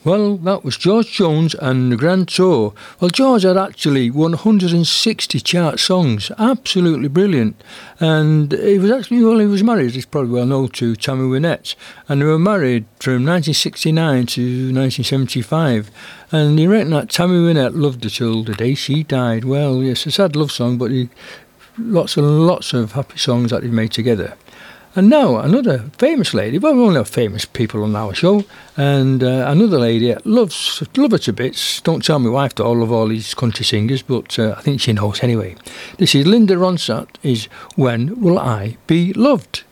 Well, that was George Jones and the Grand Tour. Well, George had actually 160 chart songs. Absolutely brilliant. And he was married, as probably well known, to Tammy Wynette. And they were married from 1969 to 1975. And he reckoned that Tammy Wynette loved her till the day she died. Well, yes, it's a sad love song, but lots and lots of happy songs that they've made together. And now another famous lady. Well, we only have famous people on our show. And another lady, love her to bits. Don't tell my wife that I love all these country singers, but I think she knows anyway. This is Linda Ronstadt, is When Will I Be Loved?